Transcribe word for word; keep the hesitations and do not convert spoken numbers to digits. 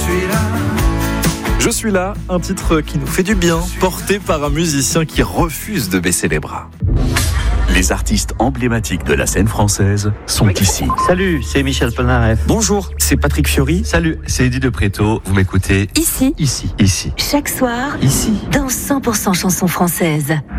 suis là. Je suis là, un titre qui nous fait du bien, porté par un musicien qui refuse de baisser les bras. Les artistes emblématiques de la scène française sont ici. Salut, c'est Michel Polnareff. Bonjour, c'est Patrick Fiori. Salut, c'est Eddie de Préto. Vous m'écoutez Ici, ici, ici, chaque soir, ici. dans cent pour cent chansons françaises.